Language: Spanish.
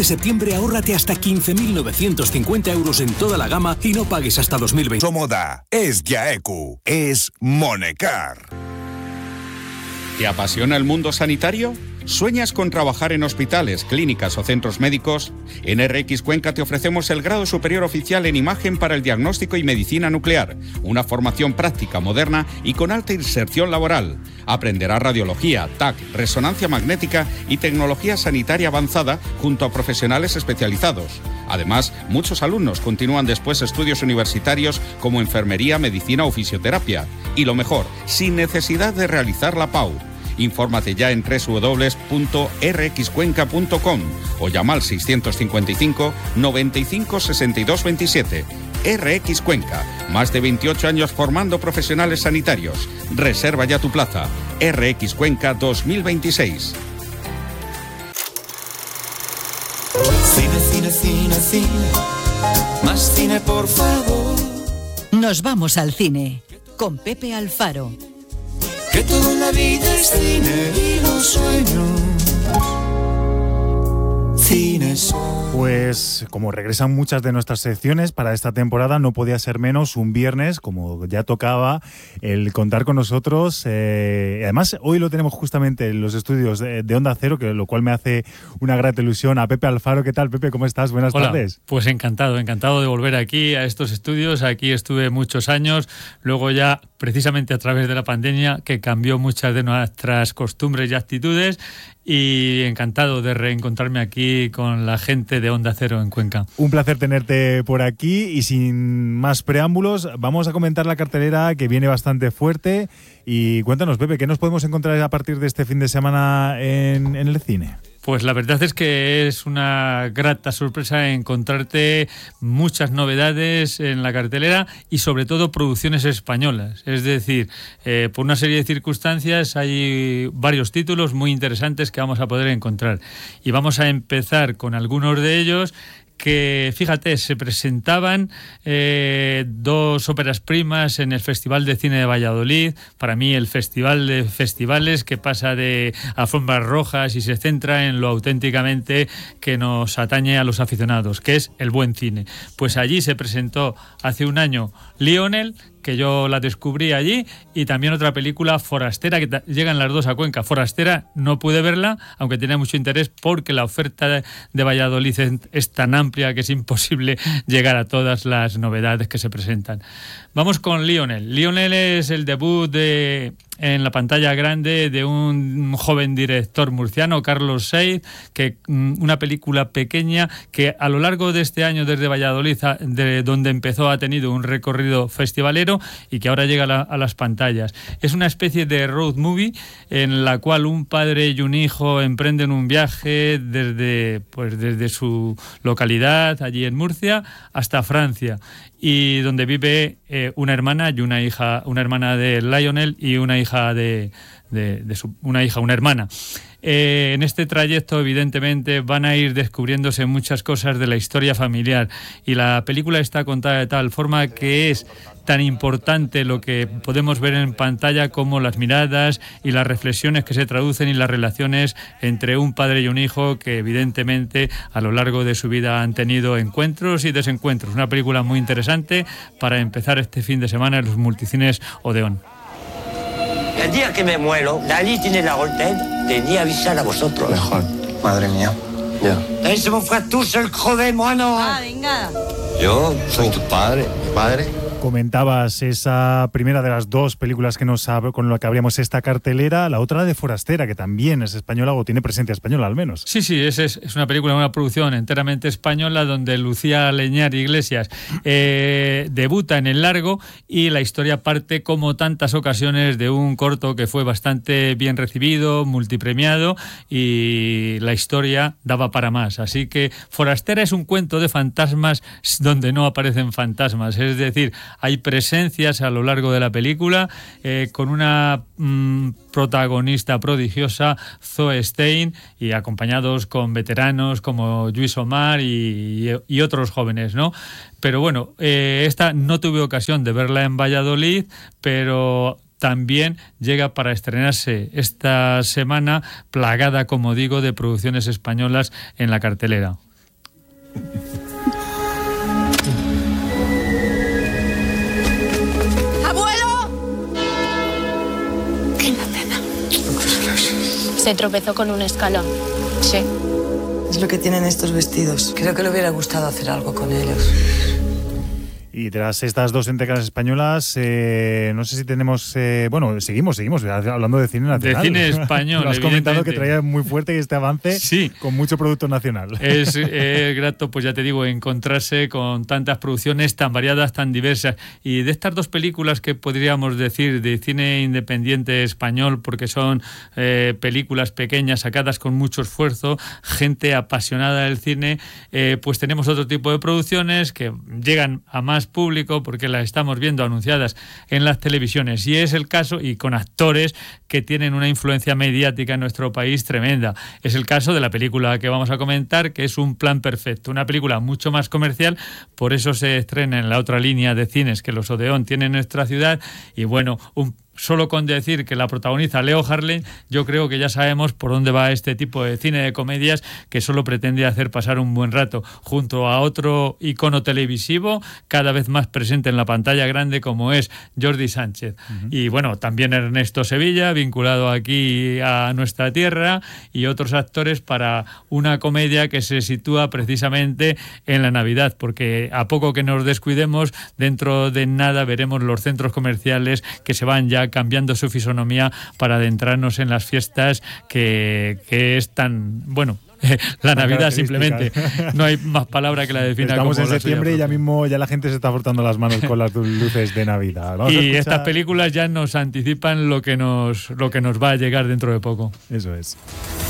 septiembre ahórrate hasta 15.950 euros en toda la gama y no pagues hasta 2020. Moda es Yaeku, es Monecar. ¿Te apasiona el mundo sanitario? ¿Sueñas con trabajar en hospitales, clínicas o centros médicos? En RX Cuenca te ofrecemos el grado superior oficial en imagen para el diagnóstico y medicina nuclear, una formación práctica, moderna y con alta inserción laboral. Aprenderás radiología, TAC, resonancia magnética y tecnología sanitaria avanzada junto a profesionales especializados. Además, muchos alumnos continúan después estudios universitarios como enfermería, medicina o fisioterapia. Y lo mejor, sin necesidad de realizar la PAU. Infórmate ya en www.rxcuenca.com o llama al 655 95 62 27. RX Cuenca, más de 28 años formando profesionales sanitarios. Reserva ya tu plaza. RX Cuenca 2026. Cine, cine, cine, cine. Más cine, por favor. Nos vamos al cine con Pepe Alfaro. Que toda la vida es cine y los sueños. Cine son. Pues como regresan muchas de nuestras secciones para esta temporada, no podía ser menos un viernes, como ya tocaba, el contar con nosotros. Además, hoy lo tenemos justamente en los estudios de Onda Cero, que lo cual me hace una gran ilusión, a Pepe Alfaro. ¿Qué tal, Pepe? ¿Cómo estás? Buenas tardes. Pues encantado de volver aquí a estos estudios. Aquí estuve muchos años, luego ya precisamente a través de la pandemia, que cambió muchas de nuestras costumbres y actitudes, y encantado de reencontrarme aquí con la gente de Onda Cero en Cuenca. Un placer tenerte por aquí y sin más preámbulos, vamos a comentar la cartelera, que viene bastante fuerte. Y cuéntanos, Pepe, ¿qué nos podemos encontrar a partir de este fin de semana en el cine? Pues la verdad es que es una grata sorpresa encontrarte muchas novedades en la cartelera y sobre todo producciones españolas. Es decir, por una serie de circunstancias hay varios títulos muy interesantes que vamos a poder encontrar. Y vamos a empezar con algunos de ellos que, fíjate, se presentaban dos óperas primas en el Festival de Cine de Valladolid. Para mí, el festival de festivales, que pasa de alfombras rojas y se centra en lo auténticamente que nos atañe a los aficionados, que es el buen cine. Pues allí se presentó hace un año Lionel, que yo la descubrí allí, y también otra película, Forastera, que llegan las dos a Cuenca. Forastera no pude verla, aunque tenía mucho interés, porque la oferta de Valladolid es tan amplia que es imposible llegar a todas las novedades que se presentan. Vamos con Lionel. Lionel es el debut en la pantalla grande de un joven director murciano, Carlos Saiz, que una película pequeña que a lo largo de este año desde Valladolid, de donde empezó, ha tenido un recorrido festivalero y que ahora llega a las pantallas. Es una especie de road movie en la cual un padre y un hijo emprenden un viaje desde su localidad, allí en Murcia, hasta Francia, y donde vive una hermana y una hija, una hermana de Lionel y una hermana. En este trayecto, evidentemente, van a ir descubriéndose muchas cosas de la historia familiar, y la película está contada de tal forma que es tan importante lo que podemos ver en pantalla como las miradas y las reflexiones que se traducen y las relaciones entre un padre y un hijo, que evidentemente a lo largo de su vida han tenido encuentros y desencuentros. Una película muy interesante para empezar este fin de semana en los multicines Odeón. El día que me muero, Dalí tiene la orden de ni avisar a vosotros. Mejor. Madre mía. Ya. Ese me fue tú, el joder, mono. Venga. Yo soy tu padre. ¿Mi padre? Comentabas esa primera de las dos películas con la que abríamos esta cartelera, la otra de Forastera, que también es española o tiene presencia española al menos. Sí, es una película, una producción enteramente española, donde Lucía Leñar Iglesias debuta en el largo, y la historia parte, como tantas ocasiones, de un corto que fue bastante bien recibido, multipremiado, y la historia daba para más. Así que Forastera es un cuento de fantasmas donde no aparecen fantasmas, es decir, hay presencias a lo largo de la película, con una protagonista prodigiosa, Zoe Stein, y acompañados con veteranos como Lluís Omar y otros jóvenes, ¿no? Pero bueno, esta no tuve ocasión de verla en Valladolid, pero también llega para estrenarse esta semana, plagada, como digo, de producciones españolas en la cartelera. Se tropezó con un escalón. Sí. Es lo que tienen estos vestidos. Creo que le hubiera gustado hacer algo con ellos. Y tras estas dos entregas españolas, no sé si tenemos... seguimos hablando de cine nacional. De cine español, lo has comentado que traía muy fuerte este avance, sí, con mucho producto nacional. Es grato, pues ya te digo, encontrarse con tantas producciones tan variadas, tan diversas. Y de estas dos películas que podríamos decir de cine independiente español, porque son películas pequeñas, sacadas con mucho esfuerzo, gente apasionada del cine, pues tenemos otro tipo de producciones que llegan a más público porque las estamos viendo anunciadas en las televisiones, y es el caso, y con actores que tienen una influencia mediática en nuestro país tremenda. Es el caso de la película que vamos a comentar, que es Un plan perfecto, una película mucho más comercial, por eso se estrena en la otra línea de cines que los Odeón tienen en nuestra ciudad. Y bueno, solo con decir que la protagoniza Leo Harlem, yo creo que ya sabemos por dónde va este tipo de cine de comedias, que solo pretende hacer pasar un buen rato, junto a otro icono televisivo cada vez más presente en la pantalla grande, como es Jordi Sánchez. Y bueno, también Ernesto Sevilla, vinculado aquí a nuestra tierra, y otros actores para una comedia que se sitúa precisamente en la Navidad, porque a poco que nos descuidemos, dentro de nada veremos los centros comerciales que se van ya cambiando su fisonomía para adentrarnos en las fiestas que es tan, bueno, la Navidad simplemente. No hay más palabra que la defina. Estamos como en septiembre y ya mismo ya la gente se está frotando las manos con las luces de Navidad. Y estas películas ya nos anticipan lo que nos va a llegar dentro de poco. Eso es.